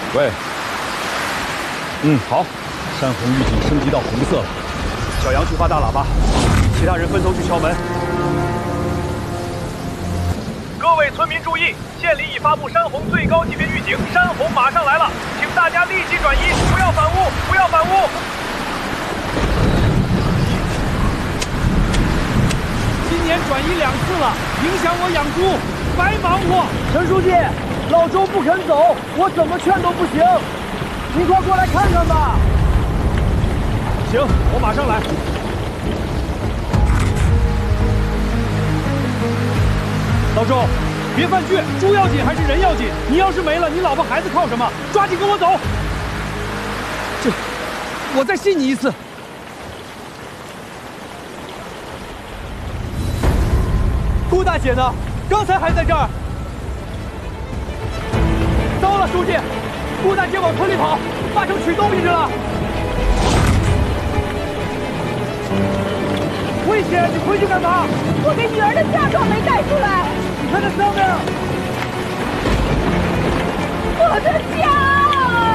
喂。好，山洪预警升级到红色了。小杨去发大喇叭，其他人分头去敲门。 各位村民注意，县里已发布山洪最高级别预警，山洪马上来了，请大家立即转移，不要反屋，不要反屋。 今年转移2次了，影响我养猪，白忙活。 陈书记，老周不肯走，我怎么劝都不行。您快过来看看吧。 行，我马上来。老周，别犯倔，猪要紧还是人要紧？你要是没了，你老婆孩子靠什么？抓紧跟我走。我再信你一次。顾大姐呢？刚才还在这儿。糟了，书记，顾大姐往村里跑，八成取东西去了。危险！你回去干嘛？ 我给女儿的嫁妆没带出来。 你看这上面， 我的家。